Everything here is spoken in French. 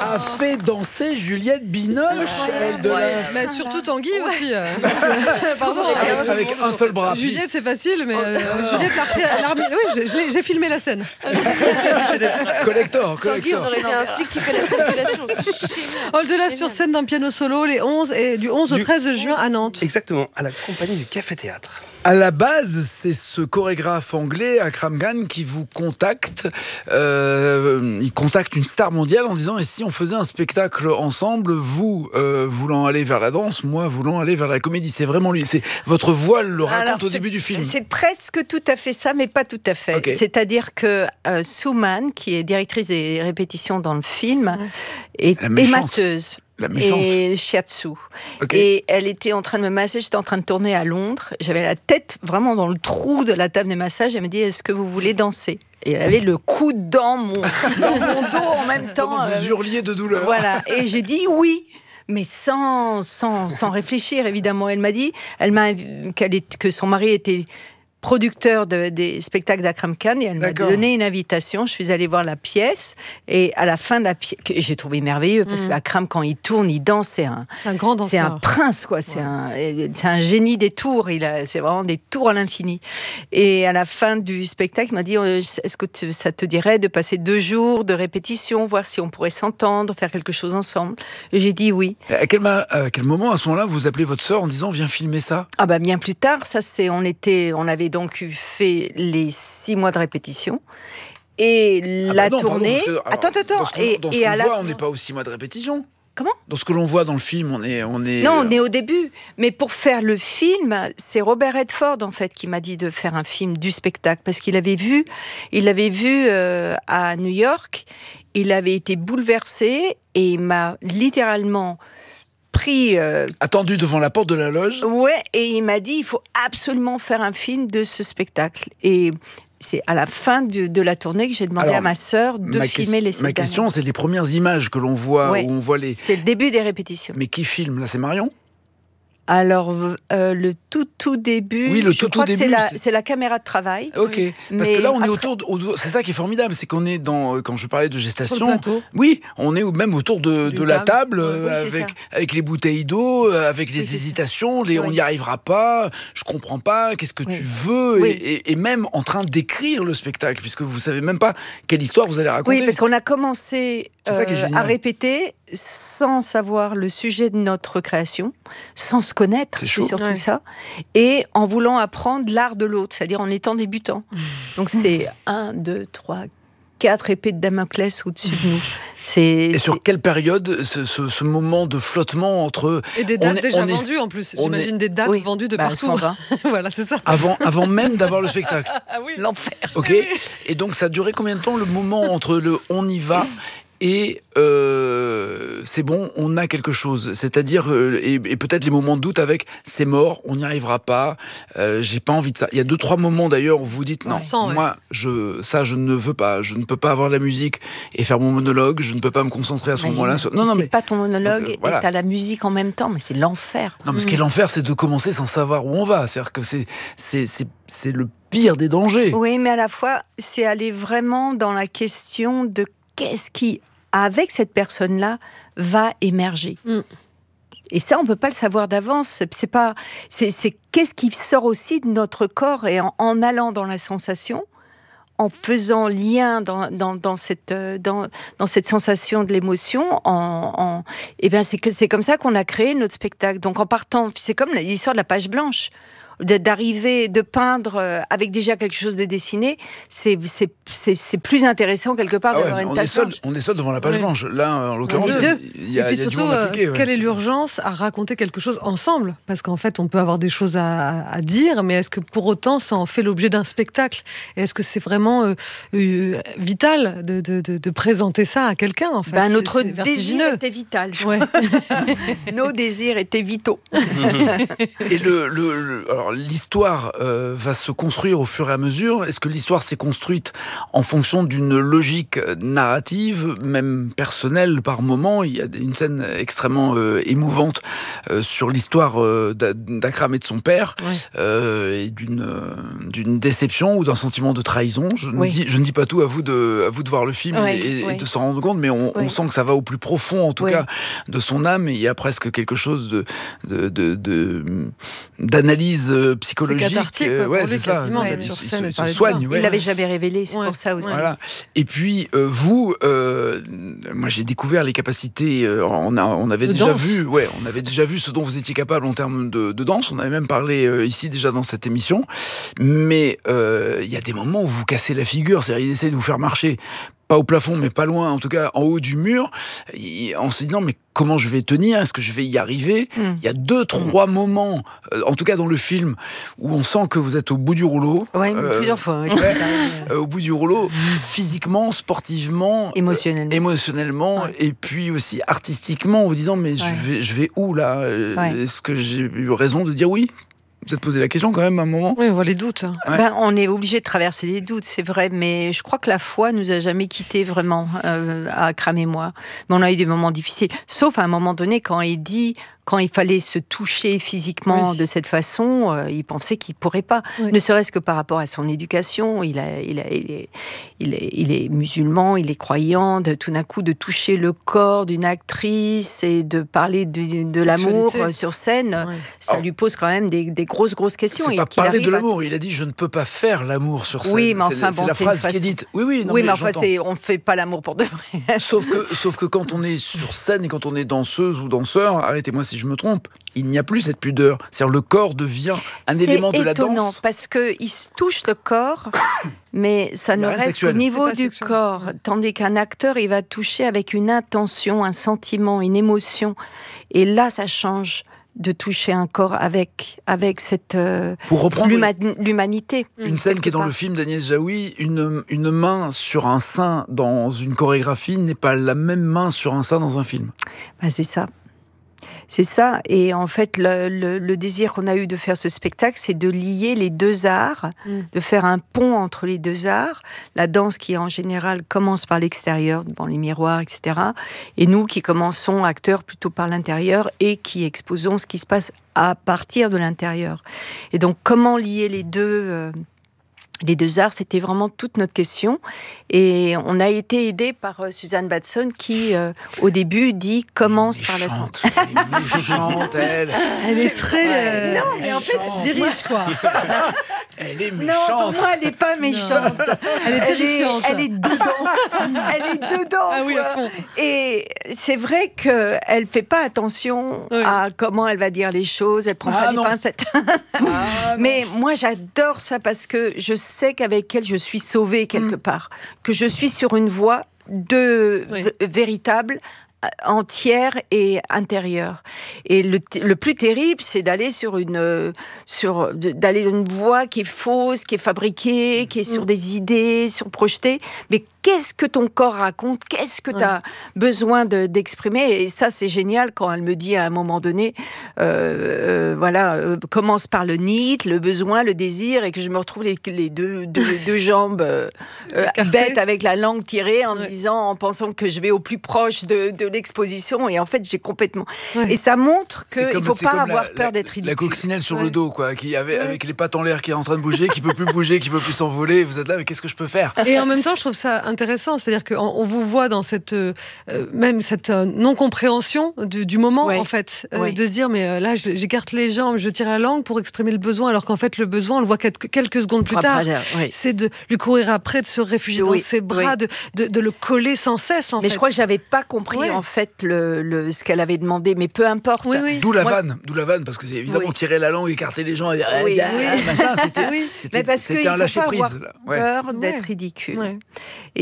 a fait danser Juliette Binoche. Mais surtout Tanguy aussi. Pardon. Avec un seul bras. Juliette, c'est facile, mais Juliette l'a remis. Oui, j'ai filmé la scène. Collector. Tanguy, on aurait été un flic qui fait la circulation. Oldelas sur scène d'un piano solo du 11 au 13 juin à Nantes. Exactement, à la compagnie du Café Théâtre. À la base, c'est ce chorégraphe anglais, Akram Khan, qui vous contacte. Il contacte une star mondiale en disant « Et si on faisait un spectacle ensemble, vous voulant aller vers la danse, moi voulant aller vers la comédie ?» C'est vraiment lui. C'est votre voix le raconte au début du film. C'est presque tout à fait ça, mais pas tout à fait. Okay. C'est-à-dire que Souman, qui est directrice des répétitions dans le film, est masseuse. Et shiatsu. Okay. Et elle était en train de me masser, j'étais en train de tourner à Londres. J'avais la tête vraiment dans le trou de la table de massage. Elle me dit, est-ce que vous voulez danser ? Et elle avait le coude dans mon dos en même temps. Vous hurliez de douleur. Voilà. Et j'ai dit oui. Mais sans réfléchir, évidemment. Elle m'a dit que son mari était producteur des spectacles d'Akram Khan, et elle m'a donné une invitation. Je suis allée voir la pièce, et à la fin de la pièce, que j'ai trouvé merveilleux, parce qu'Akram, quand il tourne, il danse, c'est un grand danseur. C'est un prince, quoi. C'est un génie des tours. C'est vraiment des tours à l'infini. Et à la fin du spectacle, il m'a dit, est-ce que ça te dirait de passer 2 jours de répétition, voir si on pourrait s'entendre, faire quelque chose ensemble? Et j'ai dit oui. À quel moment, à ce moment-là, vous appelez votre sœur en disant, viens filmer ça? Ah bah bien plus tard, on avait donc fait les 6 mois de répétition et tournée. Attends. Dans ce qu'on voit, on n'est pas aux 6 mois de répétition. Comment ? Dans ce que l'on voit dans le film, on est. Non, on est au début. Mais pour faire le film, c'est Robert Redford en fait qui m'a dit de faire un film du spectacle, parce qu'il l'avait vu à New York. Il avait été bouleversé et il m'a littéralement attendu devant la porte de la loge. Ouais, et il m'a dit il faut absolument faire un film de ce spectacle. Et c'est à la fin de la tournée que j'ai demandé à ma sœur de filmer les 7 Ma question, c'est les premières images que l'on voit, où on voit les. C'est le début des répétitions. Mais qui filme là? C'est Marion? Alors, le tout début, je crois que c'est la caméra de travail. Ok, parce que là, on est autour c'est ça qui est formidable, c'est qu'on est quand je parlais de gestation, sur le plateau. Oui, on est même autour de la table, avec les bouteilles d'eau, avec les hésitations, on n'y arrivera pas, je comprends pas, qu'est-ce que tu veux, et même en train d'écrire le spectacle, puisque vous savez même pas quelle histoire vous allez raconter. Oui, parce qu'on a commencé à répéter sans savoir le sujet de notre création, sans se connaître, c'est surtout ça, et en voulant apprendre l'art de l'autre, c'est-à-dire en étant débutant. Donc c'est 1, 2, 3, 4 épées de Damoclès au-dessus de nous. Et sur quelle période ce moment de flottement entre... Et des dates déjà vendues en plus, j'imagine des dates vendues de partout. Voilà, c'est ça. Avant même d'avoir le spectacle. Ah oui, l'enfer. Ok. Et donc ça a duré combien de temps le moment entre le « on y va » et c'est bon, on a quelque chose. C'est-à-dire, et peut-être les moments de doute avec c'est mort, on n'y arrivera pas, j'ai pas envie de ça. Il y a 2-3 moments d'ailleurs où vous dites non, moi, je ne veux pas, je ne peux pas avoir la musique et faire mon monologue, je ne peux pas me concentrer à ce moment-là. Mais pas ton monologue et t'as la musique en même temps, mais c'est l'enfer. Non, mais ce qui est l'enfer, c'est de commencer sans savoir où on va. C'est-à-dire que c'est le pire des dangers. Oui, mais à la fois, c'est aller vraiment dans la question de qu'est-ce qui, avec cette personne-là, va émerger. Et ça, on peut pas le savoir d'avance. C'est qu'est-ce qui sort aussi de notre corps, et en allant dans la sensation, en faisant lien dans cette sensation de l'émotion, c'est comme ça qu'on a créé notre spectacle. Donc en partant, c'est comme l'histoire de la page blanche. D'arriver, de peindre avec déjà quelque chose de dessiné, c'est plus intéressant quelque part d'avoir une page blanche. On est seul devant la page blanche. Là, en l'occurrence, il y a surtout, du monde impliqué. Quelle est l'urgence à raconter quelque chose ensemble? Parce qu'en fait, on peut avoir des choses à dire, mais est-ce que pour autant, ça en fait l'objet d'un spectacle? Et est-ce que c'est vraiment vital de présenter ça à quelqu'un, en fait? Notre désir était vital. Ouais. Nos désirs étaient vitaux. Et alors alors l'histoire va se construire au fur et à mesure. Est-ce que l'histoire s'est construite en fonction d'une logique narrative, même personnelle par moment? Il y a une scène extrêmement émouvante sur l'histoire d'Akram et de son père, et d'une déception ou d'un sentiment de trahison. Je ne dis pas tout, à vous de voir le film et de s'en rendre compte, mais on sent que ça va au plus profond, en tout cas, de son âme, et il y a presque quelque chose d'analyse psychologique. C'est cathartique, c'est ça. Il se soigne. Il l'avait jamais révélé, c'est pour ça aussi. Voilà. Et puis vous, moi j'ai découvert les capacités. On avait déjà vu ce dont vous étiez capable en termes de danse. On avait même parlé ici déjà dans cette émission. Mais il y a des moments où vous cassez la figure. C'est-à-dire, ils essaient de vous faire marcher. Pas au plafond, mais pas loin, en tout cas en haut du mur, en se disant mais comment je vais tenir, est-ce que je vais y arriver? Il y a 2-3 moments, en tout cas dans le film, où on sent que vous êtes au bout du rouleau. Oui, plusieurs fois. Au bout du rouleau, physiquement, sportivement, émotionnellement, et puis aussi artistiquement, en vous disant mais je vais où là? Est-ce que j'ai eu raison de dire oui? Vous êtes posé la question quand même à un moment? Oui, on voit les doutes. On est obligé de traverser les doutes, c'est vrai, mais je crois que la foi nous a jamais quittés vraiment, à Akram et moi. Mais on a eu des moments difficiles, sauf à un moment donné quand il fallait se toucher physiquement de cette façon, il pensait qu'il pourrait pas. Ne serait-ce que par rapport à son éducation, il est musulman, il est croyant, tout d'un coup de toucher le corps d'une actrice et de parler de l'amour sur scène, ça lui pose quand même des grosses questions. C'est pas parler de l'amour, il a dit je ne peux pas faire l'amour sur scène. Oui, mais enfin, c'est la phrase qui est dite. Oui, mais enfin, on ne fait pas l'amour pour de vrai. Sauf que quand on est sur scène et quand on est danseuse ou danseur, arrêtez-moi si je me trompe, il n'y a plus cette pudeur. C'est-à-dire le corps devient un élément de la danse. C'est étonnant, parce qu'il se touche le corps, mais ça ne reste qu'au niveau du corps. Tandis qu'un acteur, il va toucher avec une intention, un sentiment, une émotion. Et là, ça change de toucher un corps avec cette l'humanité. Une scène qui est dans le film d'Agnès Jaoui, une main sur un sein dans une chorégraphie n'est pas la même main sur un sein dans un film. C'est ça. C'est ça, et en fait, le désir qu'on a eu de faire ce spectacle, c'est de lier les deux arts, de faire un pont entre les deux arts. La danse qui, en général, commence par l'extérieur, devant les miroirs, etc. Et nous qui commençons, acteurs, plutôt par l'intérieur, et qui exposons ce qui se passe à partir de l'intérieur. Et donc, comment lier les deux arts, c'était vraiment toute notre question. Et on a été aidé par Suzanne Batson qui, au début, dit « commence par la santé ». Elle est méchante, elle. Elle est très... non, mais en fait, dirige, quoi. Elle est méchante. Non, pour moi, elle n'est pas méchante. Elle est terrifiante. Elle est dedans. Elle est dedans. Ah oui, à fond. Et c'est vrai qu'elle ne fait pas attention à comment elle va dire les choses. Elle prend pas des pincettes. Mais moi, j'adore ça parce que je sais qu'avec elle, je suis sauvée quelque part. Que je suis sur une voie véritable, entière et intérieure. Et le plus terrible, c'est d'aller d'aller dans une voie qui est fausse, qui est fabriquée, qui est sur des idées, sur projetées. Mais qu'est-ce que ton corps raconte? Qu'est-ce que tu as besoin d'exprimer? Et ça, c'est génial quand elle me dit à un moment donné, commence par le need, le besoin, le désir, et que je me retrouve les deux jambes bêtes avec la langue tirée en pensant que je vais au plus proche de l'exposition. Et en fait, j'ai complètement... Et ça montre qu'il ne faut pas avoir peur d'être ridicule. La coccinelle sur le dos, quoi, qui avec les pattes en l'air, qui est en train de bouger, qui peut plus bouger, qui peut plus s'envoler. Vous êtes là, mais qu'est-ce que je peux faire? Et en même temps, je trouve ça intéressant, c'est-à-dire qu'on vous voit dans cette non-compréhension du moment, en fait, de se dire, mais là, j'écarte les jambes, je tire la langue pour exprimer le besoin, alors qu'en fait, le besoin, on le voit quelques secondes plus tard. C'est de lui courir après, de se réfugier dans ses bras, de le coller sans cesse, en fait. Mais je crois que j'avais pas compris, en fait, ce qu'elle avait demandé, mais peu importe. D'où la vanne, parce que c'est évidemment tirer la langue, écarter les gens, machin, c'était un lâcher prise. Peur d'être ridicule.